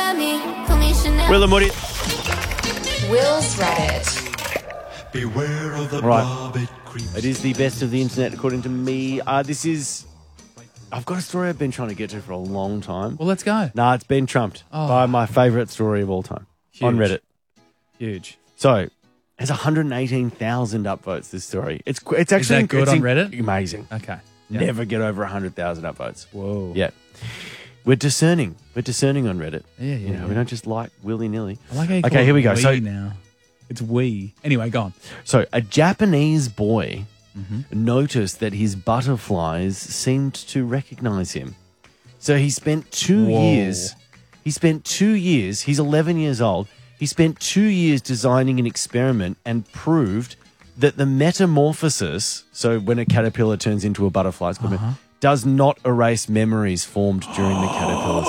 Will and Woody. Will's Reddit. Beware of the Right. blob, it creeps. It is the best of the internet, according to me. I've got a story I've been trying to get to for a long time. Well, let's go. Nah, it's been trumped by my favourite story of all time on Reddit. Huge. So, there's 118,000 upvotes, this story. It's actually Is that good on Reddit? Amazing. Okay. Never get over 100,000 upvotes. Whoa. Yeah. We're discerning. We're discerning on Reddit. Yeah, You know, yeah. we don't just like willy-nilly. I like how you call Okay, it here we go. we So now. It's we. Anyway, go on. So a Japanese boy Mm-hmm. noticed that his butterflies seemed to recognize him. So he spent 2 Whoa. years. He's 11 years old. He spent 2 years designing an experiment and proved that the metamorphosis, so when a caterpillar turns into a butterfly, it's called does not erase memories formed during the caterpillar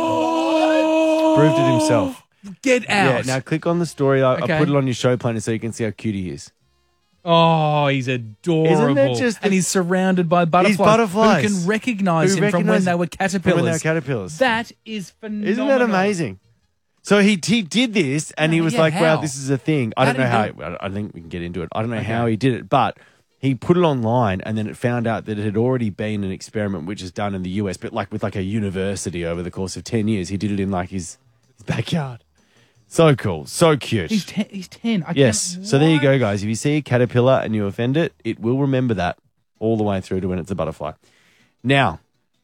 stage. Proved it himself. Get out. Yeah, now click on the story. I Okay. put it on your show planner so you can see how cute he is. Oh, he's adorable. Isn't that just and he's surrounded by butterflies. butterflies. Who can recognise Who him from when recognise they were him caterpillars. from when they were caterpillars. That is phenomenal. Isn't that amazing? So he did this, and he was yeah, like, "Wow, how? this is a thing." I How don't know did how. he I think we can get into it. I don't know how he did it, but he put it online, and then it found out that it had already been an experiment which is done in the US, but like with like a university over the course of 10 years. He did it in like his backyard. So cool, so cute. He's 10. He's 10. I Yes. can't- So there you what? go, guys. If you see a caterpillar and you offend it, it will remember that all the way through to when it's a butterfly. Now,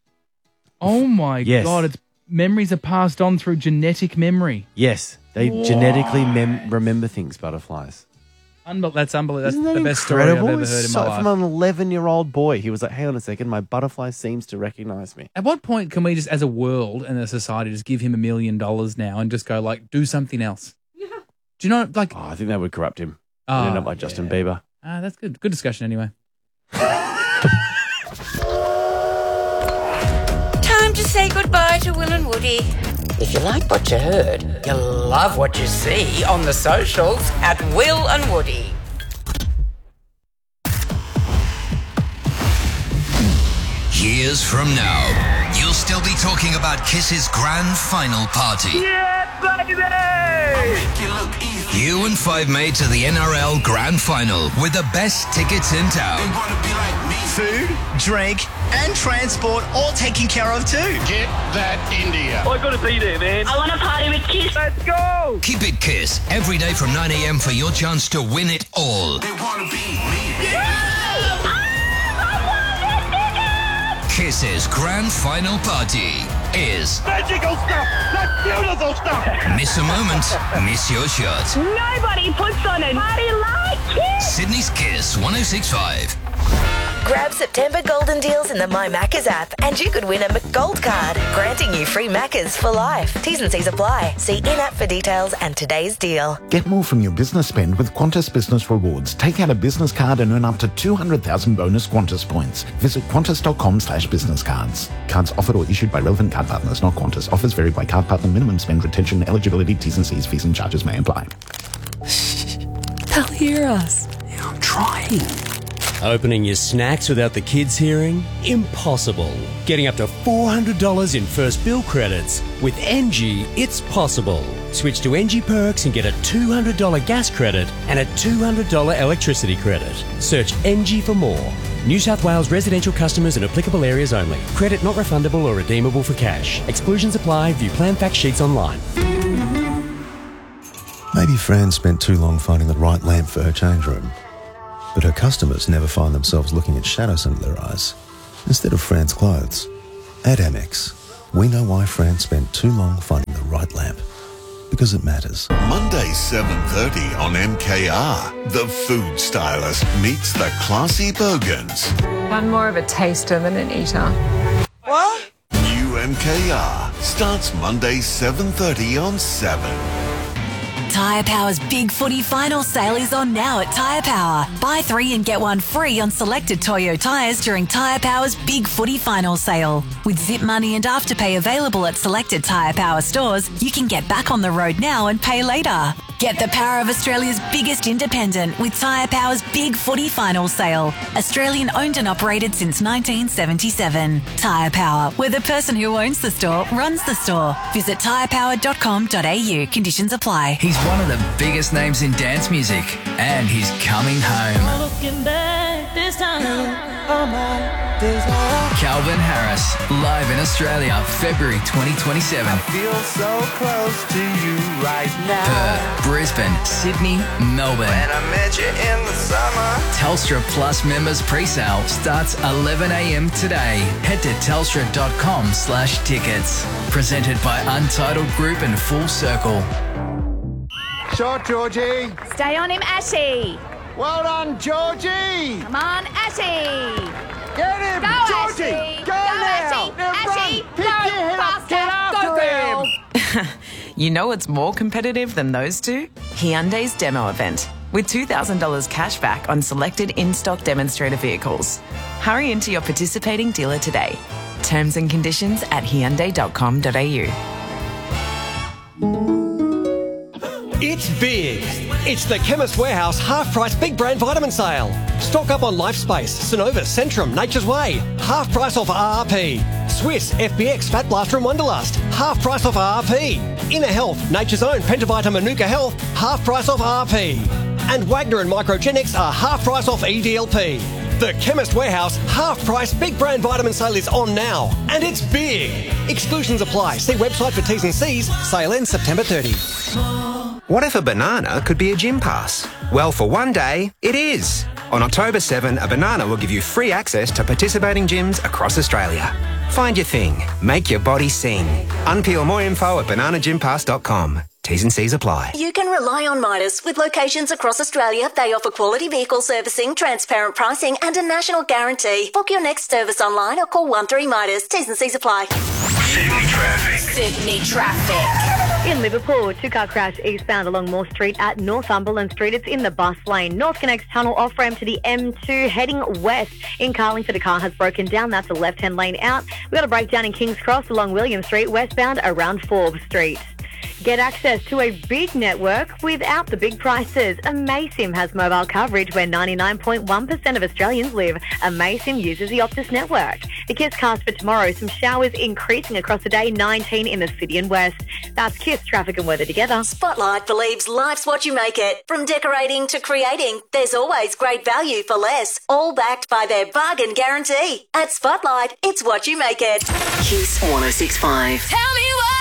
Oh my Yes. God! It's memories are passed on through genetic memory. yes, they genetically remember things, butterflies. That's unbelievable. That's Isn't that the best story I've incredible? ever heard in So my life. from an 11-year-old boy, he was like, "Hang on a second, my butterfly seems to recognize me." At what point can we just, as a world and a society, just give him $1 million now and just go like, do something else? Yeah. Do you know, like, Oh, I think that would corrupt him. Oh, He'd end up like Justin Bieber. that's good. Good discussion anyway. Time to say goodbye to Will and Woody. If you like what you heard, you'll love what you see on the socials At Will and Woody. Years from now, you'll still be talking about Kiss's grand final party. You and five mates at the NRL Grand Final with the best tickets in town. Food, drink, and transport all taken care of too. Get that India. I gotta be there, man. I want to party with Kiss. Let's go. Keep it Kiss every day from 9 a.m. for your chance to win it all. Kiss's grand final party is Magical stuff. That's beautiful stuff. miss a moment, miss your shot. Nobody puts on a party like Kiss. Sydney's Kiss 106.5. Grab September golden deals in the My Maccas app and you could win a McGold card, granting you free Maccas for life. T's and C's apply. See in-app for details and today's deal. Get more from your business spend with Qantas Business Rewards. Take out a business card and earn up to 200,000 bonus Qantas points. Visit qantas.com/business cards. Cards offered or issued by relevant card partners, not Qantas. Offers vary by card partner. Minimum spend, retention, eligibility, T's and C's, fees and charges may apply. They'll hear us. I'm trying. Opening your snacks without the kids hearing? Impossible. Getting up to $400 in first bill credits. With NG, it's possible. Switch to NG Perks and get a $200 gas credit and a $200 electricity credit. Search NG for more. New South Wales residential customers in applicable areas only. Credit not refundable or redeemable for cash. Exclusions apply. View plan fact sheets online. Maybe Fran spent too long finding the right lamp for her change room. But her customers never find themselves looking at shadows under their eyes instead of Fran's clothes. At Amex, we know why Fran spent too long finding the right lamp. Because it matters. Monday 7:30 on MKR. The food stylist meets the classy Bogans. I'm more of a taster than an eater. What? New MKR starts Monday 7:30 on 7. Tyre Power's Big Footy Final Sale is on now at Tyre Power. Buy 3 and get 1 free on selected Toyo tyres during Tyre Power's Big Footy Final Sale. With Zip Money and Afterpay available at selected Tyre Power stores, you can get back on the road now and pay later. Get the power of Australia's biggest independent with Tyre Power's Big Footy Final Sale. Australian owned and operated since 1977. Tyre Power, where the person who owns the store runs the store. Visit tyrepower.com.au. Conditions apply. He's one of the biggest names in dance music, and he's coming home. Looking back this time, Calvin Harris, live in Australia, February 2027. I feel so close to you right now. Perth, Brisbane, Sydney, Melbourne. When I met you in the summer. Telstra Plus members pre-sale starts 11 a.m. today. Head to telstra.com/tickets. Presented by Untitled Group and Full Circle. Shot, Georgie. Stay on him, Ashy. Well done, Georgie. Come on, Ashy. Get him, Go, Georgie. Ashy. Go now. Ashy. Ashy. Pick your head up. Get after him. You know what's more competitive than those two? Hyundai's demo event, with $2,000 cash back on selected in-stock demonstrator vehicles. Hurry into your participating dealer today. Terms and conditions at hyundai.com.au. It's big. It's the Chemist Warehouse half-price big brand vitamin sale. Stock up on LifeSpace, Synovus, Centrum, Nature's Way. Half price off RRP. Swiss, FBX, Fat Blaster and Wonderlust. Half price off RRP. Inner Health, Nature's Own, Pentavita Manuka Health. Half price off RRP. And Wagner and Microgenics are half price off EDLP. The Chemist Warehouse half-price big brand vitamin sale is on now. And it's big. Exclusions apply. See website for T's and C's. Sale ends September 30. What if a banana could be a gym pass? Well, for one day, it is. On October 7, a banana will give you free access to participating gyms across Australia. Find your thing. Make your body sing. Unpeel more info at bananagympass.com. T's and C's apply. You can rely on Midas. With locations across Australia, they offer quality vehicle servicing, transparent pricing and a national guarantee. Book your next service online or call 13 Midas. T's and C's apply. Sydney traffic. Sydney traffic. In Liverpool, two-car crash eastbound along Moore Street at Northumberland Street. It's in the bus lane. North connects tunnel off-ramp to the M2 heading west. In Carlingford, a car has broken down. That's the left-hand lane out. We've got a breakdown in King's Cross along William Street, westbound around Forbes Street. Get access to a big network without the big prices. Amaysim has mobile coverage where 99.1% of Australians live. Amaysim uses the Optus network. The KISS cast for tomorrow, some showers increasing across the day, 19 in the city and west. That's KISS traffic and weather together. Spotlight believes life's what you make it. From decorating to creating, there's always great value for less. All backed by their bargain guarantee. At Spotlight, it's what you make it. KISS 106.5. Tell me what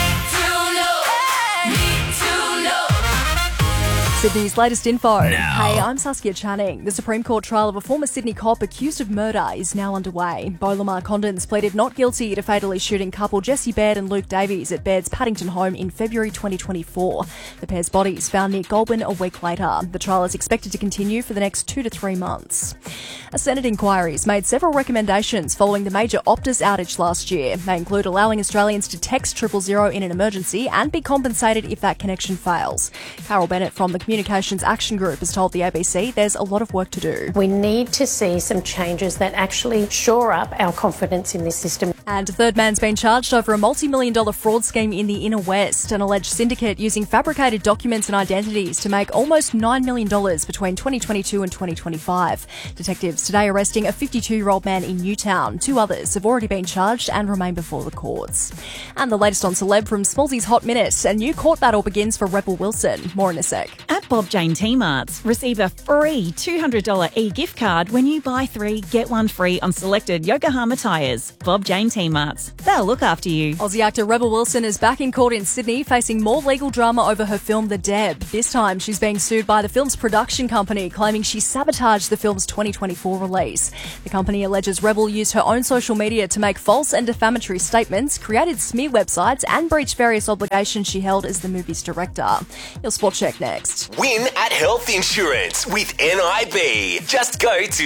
Sydney's latest info. Now. Hey, I'm Saskia Channing. The Supreme Court trial of a former Sydney cop accused of murder is now underway. Bolamar Condons pleaded not guilty to fatally shooting couple Jesse Baird and Luke Davies at Baird's Paddington home in February 2024. The pair's bodies found near Goulburn a week later. The trial is expected to continue for the next 2 to 3 months. A Senate inquiry has made several recommendations following the major Optus outage last year. They include allowing Australians to text 000 in an emergency and be compensated if that connection fails. Carol Bennett from the Communications Action Group has told the ABC there's a lot of work to do. We need to see some changes that actually shore up our confidence in this system. And a third man's been charged over a multi-million-dollar fraud scheme in the Inner West, an alleged syndicate using fabricated documents and identities to make almost $9 million between 2022 and 2025. Detectives today arresting a 52-year-old man in Newtown. 2 others have already been charged and remain before the courts. And the latest on Celeb from Smallsy's Hot Minute. A new court battle begins for Rebel Wilson. More in a sec. At Bob Jane T-Marts, receive a free $200 e-gift card when you buy 3, get 1 free on selected Yokohama tyres. Bob Jane T-Marts. They'll look after you. Aussie actor Rebel Wilson is back in court in Sydney facing more legal drama over her film The Deb. This time she's being sued by the film's production company, claiming she sabotaged the film's 2024 release. The company alleges Rebel used her own social media to make false and defamatory statements, created smear websites and breached various obligations she held as the movie's director. Your sport check next. Win at health insurance with NIB. Just go to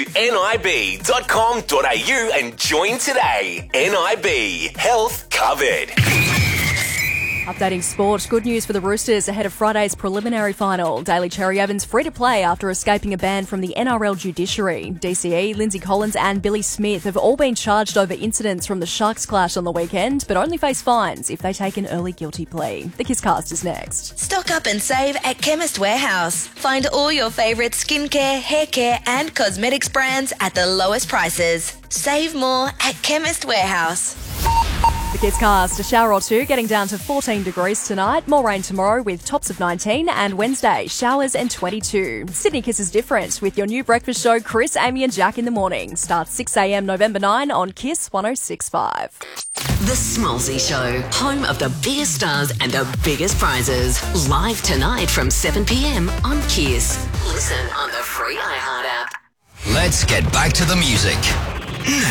nib.com.au and join today. NIB. Health covered. Updating sport, good news for the Roosters ahead of Friday's preliminary final. Daly Cherry Evans free to play after escaping a ban from the NRL judiciary. DCE, Lindsay Collins and Billy Smith have all been charged over incidents from the Sharks clash on the weekend, but only face fines if they take an early guilty plea. The Kisscast is next. Stock up and save at Chemist Warehouse. Find all your favourite skincare, hair care and cosmetics brands at the lowest prices. Save more at Chemist Warehouse. The Kisscast, a shower or two, getting down to 14 degrees tonight. More rain tomorrow with tops of 19, and Wednesday, showers and 22. Sydney Kiss is different with your new breakfast show, Chris, Amy and Jack in the morning. Starts 6 a.m. November 9 on Kiss 106.5. The Smallsy Show, home of the biggest stars and the biggest prizes. Live tonight from 7 p.m. on Kiss. Listen on the free iHeart app. Let's get back to the music.